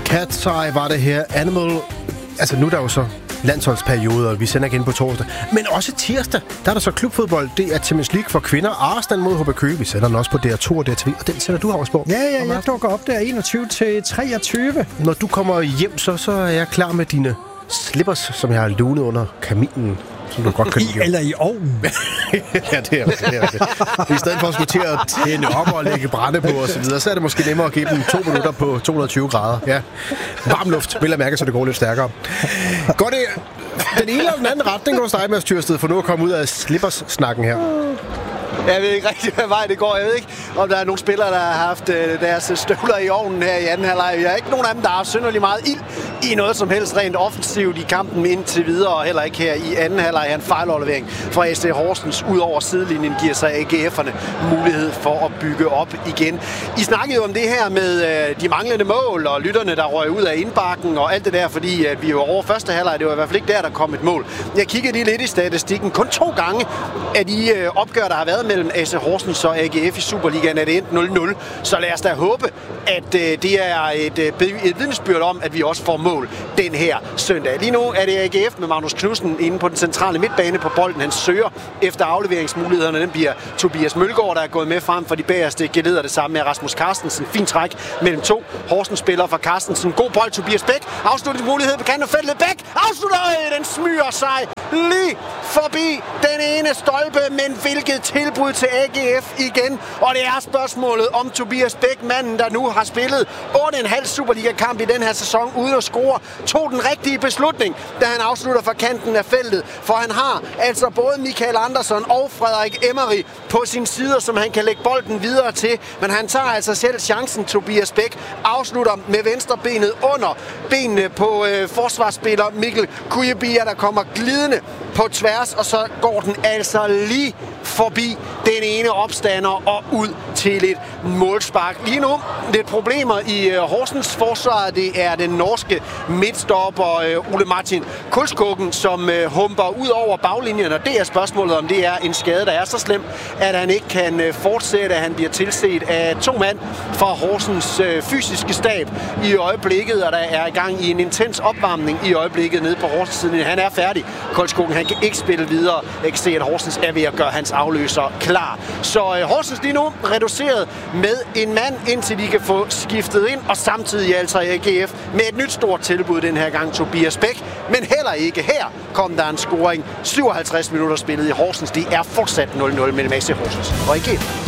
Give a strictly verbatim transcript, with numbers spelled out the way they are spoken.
Cat's Eye var det her. Animal. Altså nu er der jo så landsholdsperiode, og vi sender igen på torsdag. Men også tirsdag, der er der så klubfodbold. Det er Champions League for kvinder. Arsenal mod H B Køge. Vi sender den også på D R to og D R T V. Og den sender du, Havsborg. Ja, ja, jeg dukker op der enogtyve til treogtyve. Når du kommer hjem, så, så er jeg klar med dine slippers, som jeg har lunet under kaminen. Som du godt kan lide. I, eller i ovnen. Ja, det er det. Er det. I stedet for at skulle til at tænde op og lægge brænde på og så videre, så er det måske nemmere at give dem to minutter på to hundrede og tyve grader. Ja. Varm luft, vil jeg mærke, så det går lidt stærkere. Går det den ene eller den anden retning hos dig, Mads Tyrsted, for nu at komme ud af slippers-snakken her? Jeg ved ikke rigtig, hvad vej det går. Jeg ved ikke, om der er nogle spillere, der har haft øh, deres støvler i ovnen her i anden halvleg. Jeg er ikke nogen af dem, der har synderligt meget ild i noget som helst rent offensivt i kampen indtil videre, og heller ikke her i anden halvleg. En fejlaflevering fra A C Horsens ud over sidelinjen giver sig A G F'erne mulighed for at bygge op igen. I snakkede jo om det her med øh, de manglende mål og lytterne, der røg ud af indbakken og alt det der, fordi at vi jo over første halvleg, det var i hvert fald ikke der, der kom et mål. Jeg kiggede lige lidt i statistikken. Kun to gange af de øh, opgør, der har været mellem A C Horsens og A G F i Superligaen, er det endt nul nul. Så lad os da håbe, at øh, det er et, øh, et vidnesbyrd om, at vi også får mål den her søndag. Lige nu er det A G F med Magnus Knudsen inde på den centrale midtbane på bolden. Han søger efter afleveringsmulighederne. Den bliver Tobias Mølgaard, der er gået med frem for de bagerste geleder. Det samme med Rasmus Carstensen. Fint træk mellem to Horsens spillere fra Carstensen. God bold, Tobias Bæk. Afslutningsmulighed på kanten af feltet. Bæk afslutter. Den smyger sig lige forbi den ene stolpe, men hvilket tilbud til A G F igen. Og det er spørgsmålet om Tobias Bæk, manden, der nu har spillet otte komma fem Superliga-kamp i den her sæson uden at score, tog den rigtige beslutning, da han afslutter fra kanten af feltet. For han har altså både Michael Andersson og Frederik Emery på sin side, som han kan lægge bolden videre til. Men han tager altså selv chancen. Tobias Bæk afslutter med venstre benet under benene på øh, forsvarsspiller Mikkel Kujebia, der kommer glidende på tværs, og så går den altså lige forbi den ene opstander og ud til et målspark. Lige nu lidt problemer i uh, Horsens forsvar. Det er den norske midtstopper uh, Ole Martin Kulskogen, som uh, humper ud over baglinjen, og det er spørgsmålet, om det er en skade, der er så slem, at han ikke kan uh, fortsætte. Han bliver tilset af to mand fra Horsens uh, fysiske stab i øjeblikket, og der er i gang i en intens opvarmning i øjeblikket nede på Horsens siden. Han er færdig. Kulskogen, han kan ikke spille videre. Jeg kan se, at Horsens er ved at gøre hans afløser klar. Så uh, Horsens lige nu reduceret med en mand, indtil de kan få skiftet ind, og samtidig altså A G F med et nyt stort tilbud den her gang, Tobias Bæk. Men heller ikke her kom der en scoring. syvoghalvtreds minutter spillet i Horsens. Det er fortsat nul nul mellem A C Horsens og A G F.